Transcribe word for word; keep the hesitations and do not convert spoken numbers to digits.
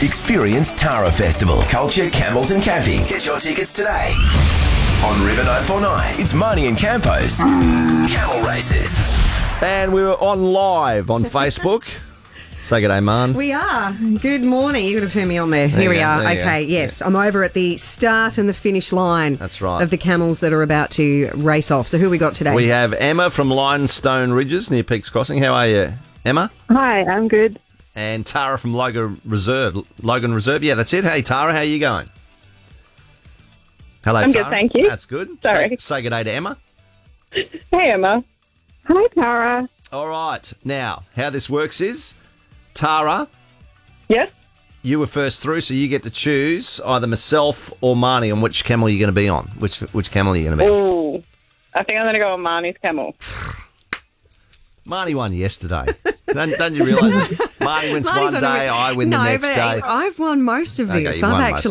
Experience Tara Festival, Culture, Camels and Camping. Get your tickets today. On River nine four nine, it's Marnie and Campo's Camel Races. And we were on live on Facebook. Say good day, Man. We are. Good morning. You could have turned me on there. There Here you we go, are. there you Okay, go. yes. I'm over at the start and the finish line. That's right. Of the camels that are about to race off. So who we got today? We have Emma from Limestone Ridges near Peaks Crossing. How are you, Emma? Hi, I'm good. And Tara from Logan Reserve. Logan Reserve, yeah, that's it. Hey, Tara, how are you going? Hello, I'm Tara. good, thank you. That's good. Sorry. Say, say good day to Emma. Hey, Emma. Hi, Tara. All right. Now, how this works is, Tara, Yes? you were first through, so you get to choose either myself or Marnie on which camel you're going to be on. Which which camel are you going to be on? Ooh. I think I'm going to go with Marnie's camel. Marnie won yesterday. don't, don't you realise it? Marnie wins Marnie's one on a day, win- I win no, the next but day. I've won most of Okay, this. you've I've won actually most.